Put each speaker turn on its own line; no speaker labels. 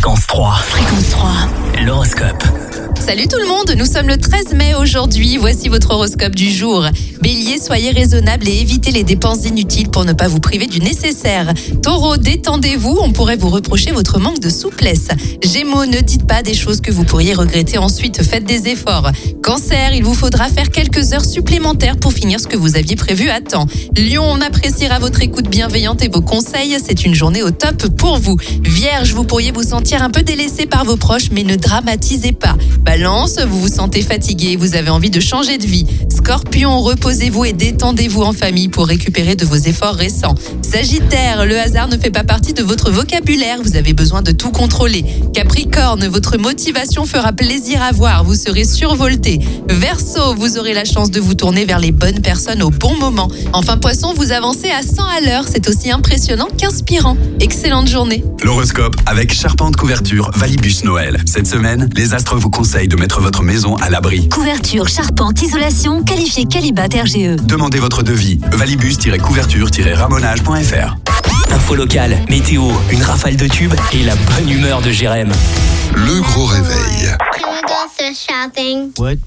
Fréquence 3. Fréquence 3. L'horoscope.
Salut tout le monde, nous sommes le 13 mai aujourd'hui, voici votre horoscope du jour. Bélier, soyez raisonnable et évitez les dépenses inutiles pour ne pas vous priver du nécessaire. Taureau, détendez-vous, on pourrait vous reprocher votre manque de souplesse. Gémeaux, ne dites pas des choses que vous pourriez regretter ensuite, faites des efforts. Cancer, il vous faudra faire quelques heures supplémentaires pour finir ce que vous aviez prévu à temps. Lion, on appréciera votre écoute bienveillante et vos conseils, c'est une journée au top pour vous. Vierge, vous pourriez vous sentir un peu délaissé par vos proches, mais ne dramatisez pas. Balance, vous vous sentez fatigué, vous avez envie de changer de vie. Scorpion, reposez-vous et détendez-vous en famille pour récupérer de vos efforts récents. Sagittaire, le hasard ne fait pas partie de votre vocabulaire, vous avez besoin de tout contrôler. Capricorne, votre motivation fera plaisir à voir, vous serez survolté. Verseau, vous aurez la chance de vous tourner vers les bonnes personnes au bon moment. Enfin Poisson, vous avancez à 100 à l'heure, c'est aussi impressionnant qu'inspirant. Excellente journée.
L'horoscope avec Charpente Couverture Valibus Noël. Cette semaine, les astres vous conseillent de mettre votre maison à l'abri.
Couverture, charpente, isolation, qualifié Qualibat RGE.
Demandez votre devis. Valibus-couverture-ramonage.fr.
Info locale, météo, une rafale de tubes et la bonne humeur de Jérém.
Le gros réveil.
Can we go to shopping?
What?